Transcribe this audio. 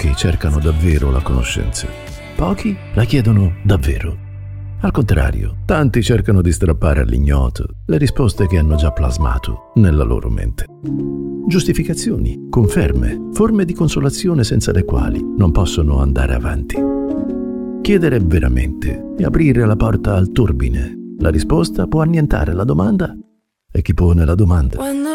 Pochi cercano davvero la conoscenza. Pochi la chiedono davvero. Al contrario, tanti cercano di strappare all'ignoto le risposte che hanno già plasmato nella loro mente. Giustificazioni, conferme, forme di consolazione senza le quali non possono andare avanti. Chiedere veramente e aprire la porta al turbine. La risposta può annientare la domanda e chi pone la domanda